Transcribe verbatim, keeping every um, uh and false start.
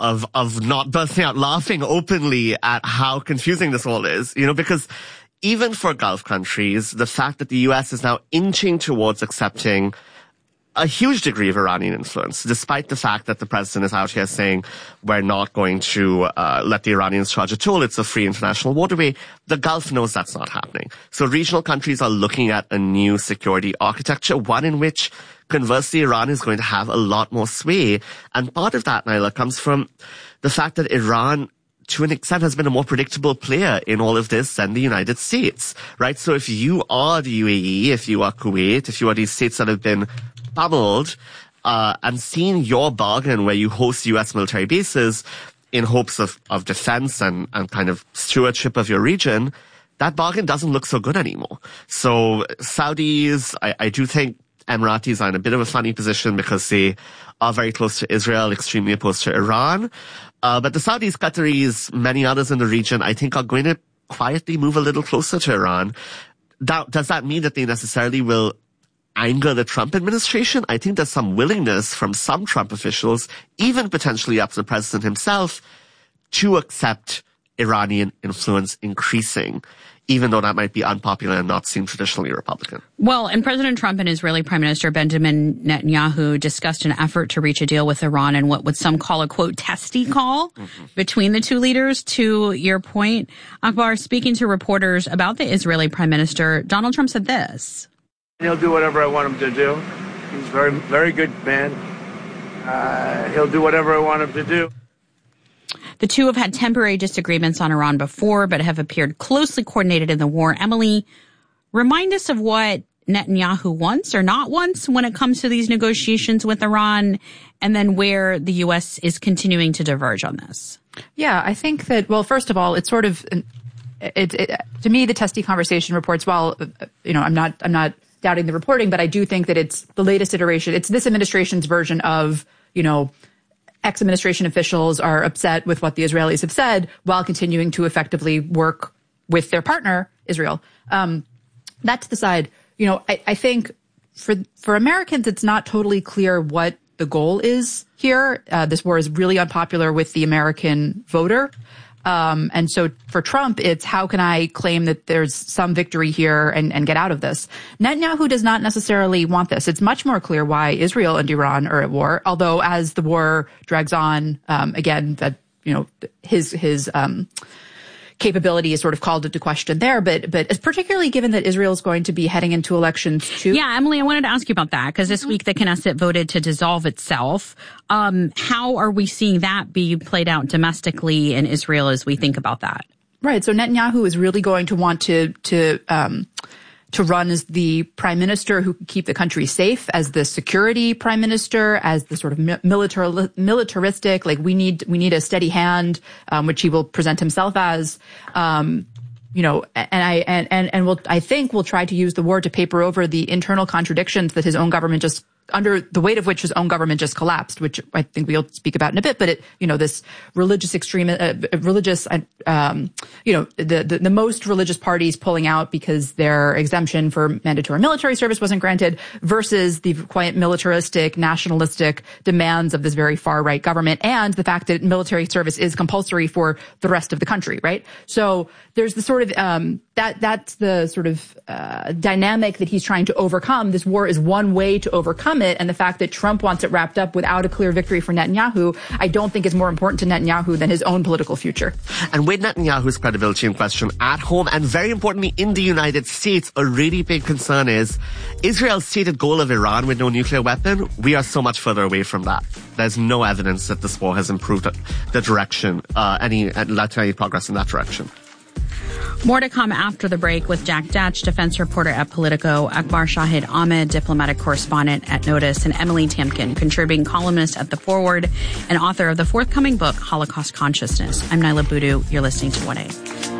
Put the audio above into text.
of, of not bursting out laughing openly at how confusing this all is, you know, because even for Gulf countries, the fact that the U S is now inching towards accepting a huge degree of Iranian influence, despite the fact that the president is out here saying we're not going to uh, let the Iranians charge a toll. It's a free international waterway. The Gulf knows that's not happening. So regional countries are looking at a new security architecture, one in which, conversely, Iran is going to have a lot more sway. And part of that, Naila, comes from the fact that Iran, to an extent, has been a more predictable player in all of this than the United States, right? So if you are the U A E, if you are Kuwait, if you are these states that have been pummeled, uh, and seen your bargain where you host U S military bases in hopes of, of defense and, and kind of stewardship of your region, that bargain doesn't look so good anymore. So Saudis, I, I do think Emiratis are in a bit of a funny position because they are very close to Israel, extremely opposed to Iran. Uh, but the Saudis, Qataris, many others in the region, I think are going to quietly move a little closer to Iran. Now, does that mean that they necessarily will anger the Trump administration? I think there's some willingness from some Trump officials, even potentially up to the president himself, to accept Iranian influence increasing, even though that might be unpopular and not seem traditionally Republican. Well, and President Trump and Israeli Prime Minister Benjamin Netanyahu discussed an effort to reach a deal with Iran and what would some call a, quote, testy call mm-hmm. between the two leaders. To your point, Akbar, speaking to reporters about the Israeli Prime Minister, Donald Trump said this. He'll do whatever I want him to do. He's a very, very good man. Uh, he'll do whatever I want him to do. The two have had temporary disagreements on Iran before, but have appeared closely coordinated in the war. Emily, remind us of what Netanyahu wants or not wants when it comes to these negotiations with Iran, and then where the U S is continuing to diverge on this. Yeah, I think that, well, first of all, it's sort of, it, it, to me, the testy conversation reports, well, you know, I'm not, I'm not doubting the reporting, but I do think that it's the latest iteration. It's this administration's version of, you know, ex-administration officials are upset with what the Israelis have said while continuing to effectively work with their partner, Israel. Um, that to the side, you know, I, I think for for Americans, it's not totally clear what the goal is here. Uh, this war is really unpopular with the American voter. Um, and so for Trump, it's how can I claim that there's some victory here and, and get out of this? Netanyahu does not necessarily want this. It's much more clear why Israel and Iran are at war. Although as the war drags on, um, again, that, you know, his, his, um, capability is sort of called into question there, but but particularly given that Israel is going to be heading into elections too. Yeah, Emily, I wanted to ask you about that because this week the Knesset voted to dissolve itself. Um, how are we seeing that be played out domestically in Israel as we think about that? Right. So Netanyahu is really going to want to to um, to run as the prime minister who can keep the country safe, as the security prime minister, as the sort of militar, militaristic, like we need, we need a steady hand, um, which he will present himself as, um, you know, and I, and, and, and we'll, I think we'll try to use the war to paper over the internal contradictions that his own government just, under the weight of which his own government just collapsed, which I think we'll speak about in a bit. But it, you know, this religious extreme, uh, religious, um, you know, the, the the most religious parties pulling out because their exemption for mandatory military service wasn't granted, versus the quite militaristic, nationalistic demands of this very far right government, and the fact that military service is compulsory for the rest of the country. Right. So there's the sort of um, that that's the sort of uh, dynamic that he's trying to overcome. This war is one way to overcome it, and the fact that Trump wants it wrapped up without a clear victory for Netanyahu, I don't think is more important to Netanyahu than his own political future. And with Netanyahu's credibility in question at home, and very importantly in the United States, a really big concern is Israel's stated goal of Iran with no nuclear weapon. We are so much further away from that. There's no evidence that this war has improved the direction, uh, any, led to any progress in that direction. More to come after the break with Jack Datch, defense reporter at Politico, Akbar Shahid Ahmed, diplomatic correspondent at Notice, and Emily Tamkin, contributing columnist at The Forward and author of the forthcoming book, Holocaust Consciousness. I'm Naila Boodoo. You're listening to one A.